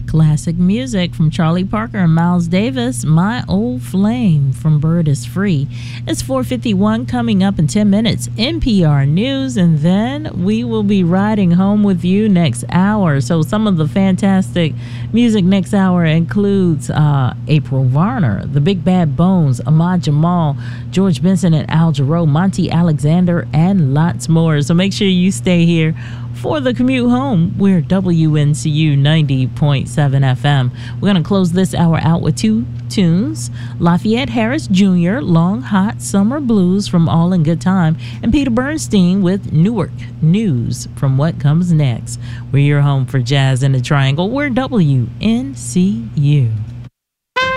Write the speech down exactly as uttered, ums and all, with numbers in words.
Classic music from Charlie Parker and Miles Davis. My Old Flame from Bird is Free. It's four fifty-one, coming up in ten minutes. N P R News, and then we will be riding home with you next hour. So some of the fantastic music next hour includes uh, April Varner, The Big Bad Bones, Ahmad Jamal, George Benson and Al Jarreau, Monty Alexander, and lots more. So make sure you stay here for the commute home. We're W N C U ninety point seven F M. We're going to close this hour out with two tunes. Lafayette Harris Junior, Long Hot Summer Blues from All in Good Time, and Peter Bernstein with Newark News from What Comes Next. We're your home for jazz in the Triangle. We're W N C U.